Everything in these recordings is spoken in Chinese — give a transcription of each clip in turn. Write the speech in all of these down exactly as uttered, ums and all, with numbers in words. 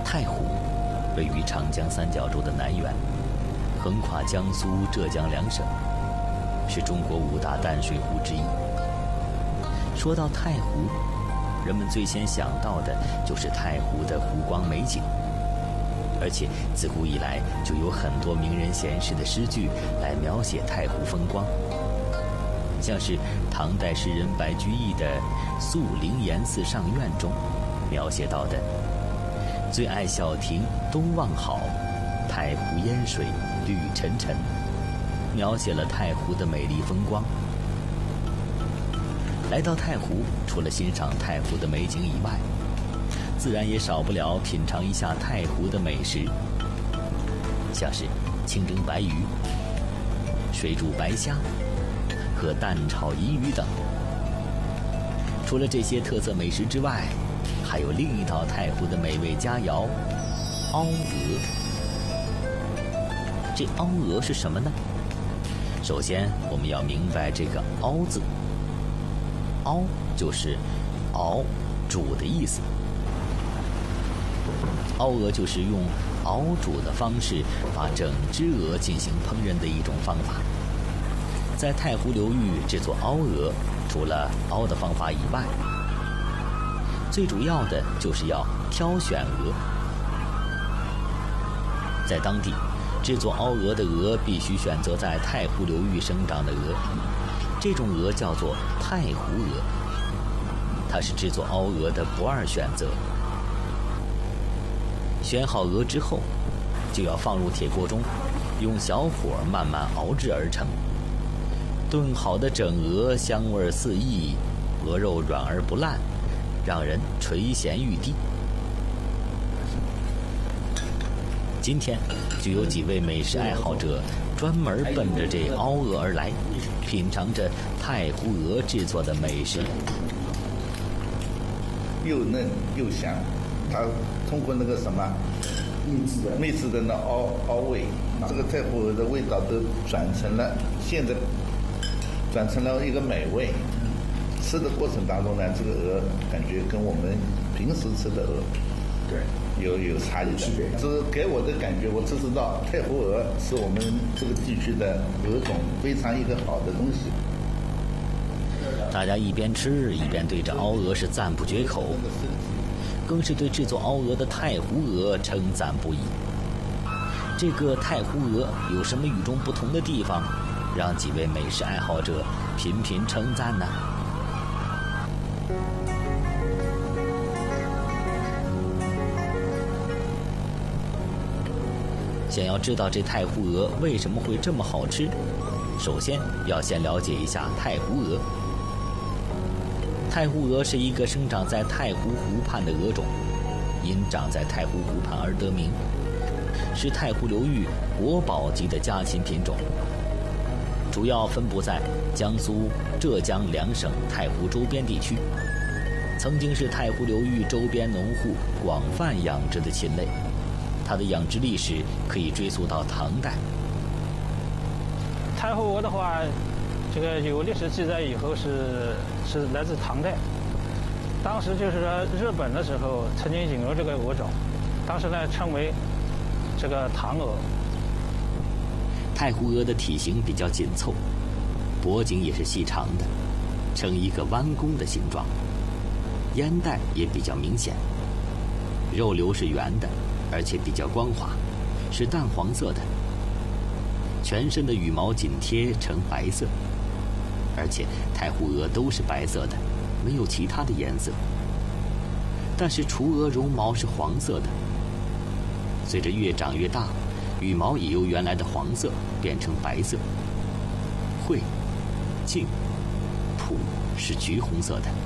太湖位于长江三角洲的南缘，横跨江苏、浙江两省，是中国五大淡水湖之一。说到太湖，人们最先想到的就是太湖的湖光美景，而且自古以来就有很多名人贤士的诗句来描写太湖风光，像是唐代诗人白居易的《宿灵岩寺上苑》中描写到的“最爱小亭东望好，太湖烟水绿沉沉”，描写了太湖的美丽风光。来到太湖，除了欣赏太湖的美景以外，自然也少不了品尝一下太湖的美食，像是清蒸白鱼、水煮白虾和蛋炒银鱼等。除了这些特色美食之外，还有另一道太湖的美味佳肴——凹鹅。这凹鹅是什么呢？首先，我们要明白这个“凹”字。凹就是熬、煮的意思。凹鹅就是用熬煮的方式把整只鹅进行烹饪的一种方法。在太湖流域制作凹鹅，除了熬的方法以外，最主要的就是要挑选鹅。在当地，制作凹鹅的鹅必须选择在太湖流域生长的鹅，这种鹅叫做太湖鹅，它是制作凹鹅的不二选择。选好鹅之后，就要放入铁锅中，用小火慢慢熬制而成。炖好的整鹅香味四溢，鹅肉软而不烂，让人垂涎欲滴。今天就有几位美食爱好者专门奔着这凹鹅而来，品尝着太湖鹅制作的美食。 又嫩又香，它通过那个什么秘制的秘制的那凹凹味，这个太湖鹅的味道都转成了现在转成了一个美味。吃的过程当中呢，这个鹅感觉跟我们平时吃的鹅对有有差异的，这是给我的感觉。我只知道太湖鹅是我们这个地区的鹅种非常一个好的东西。 大家一边吃一边对这凹鹅是赞不绝口，更是对制作凹鹅的太湖鹅称赞不已。这个太湖鹅有什么与众不同的地方，让几位美食爱好者频频称赞呢？想要知道这太湖鹅为什么会这么好吃，首先要先了解一下太湖鹅。太湖鹅是一个生长在太湖湖畔的鹅种，因长在太湖湖畔而得名，是太湖流域国宝级的家禽品种，主要分布在江苏、浙江两省太湖周边地区，曾经是太湖流域周边农户广泛养殖的禽类。它的养殖历史可以追溯到唐代。 太湖鹅的话，这个有历史记载以后是是来自唐代，当时就是说日本的时候曾经引入这个鹅种，当时呢称为这个唐鹅。 太湖鹅的体型比较紧凑，脖颈也是细长的，呈一个弯弓的形状，烟袋也比较明显，肉瘤是圆的，而且比较光滑，是淡黄色的。全身的羽毛紧贴呈白色，而且太湖鹅都是白色的，没有其他的颜色。但是雏鹅绒毛是黄色的，随着越长越大，羽毛也由原来的黄色变成白色。喙、颈、蹼是橘红色的。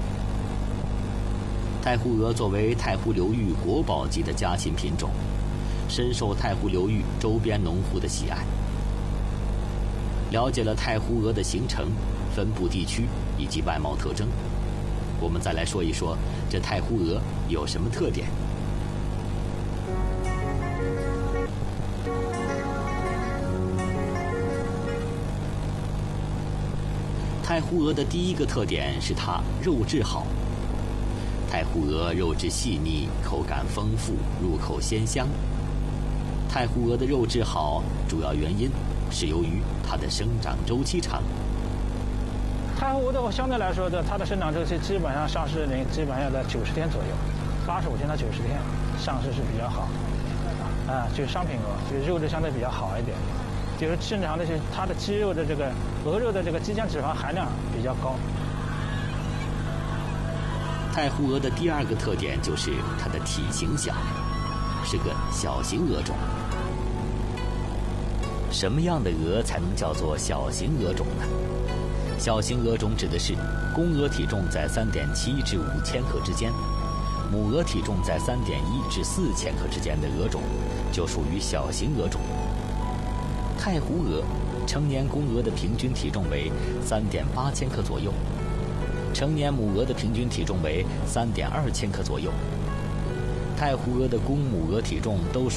太湖鹅作为太湖流域国宝级的家禽品种，深受太湖流域周边农户的喜爱。了解了太湖鹅的形成、分布地区以及外貌特征，我们再来说一说这太湖鹅有什么特点。太湖鹅的第一个特点是它肉质好。 太湖鹅肉质细腻，口感丰富，入口鲜香。太湖鹅的肉质好，主要原因是由于它的生长周期长。 太湖鹅的相对来说的，它的生长周期基本上上市龄基本上在九十天左右，八十五天到九十天上市是比较好。啊，就是商品鹅，就是肉质相对比较好一点，就是正常的是它的肌肉的这个鹅肉的这个肌浆脂肪含量比较高。 太湖鹅的第二个特点就是它的体型小，是个小型鹅种。什么样的鹅才能叫做小型鹅种呢？小型鹅种指的是公鹅体重在 三点七 至五千克之间，母鹅体重在 三点一 至四千克之间的鹅种，就属于小型鹅种。太湖鹅成年公鹅的平均体重为 三点八千克左右，成年母鹅的平均体重为 三点二千克左右。太湖鹅的公母鹅体重都属